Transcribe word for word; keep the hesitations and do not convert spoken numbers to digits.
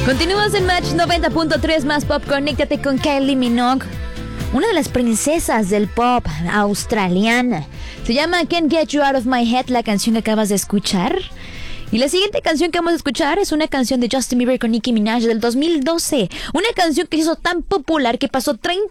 Continúas en Match noventa punto tres más pop. Conéctate con Kylie Minogue, una de las princesas del pop australiana. Se llama Can't Get You Out of My Head, la canción que acabas de escuchar. Y la siguiente canción que vamos a escuchar es una canción de Justin Bieber con Nicki Minaj del dos mil doce. Una canción que se hizo tan popular que pasó treinta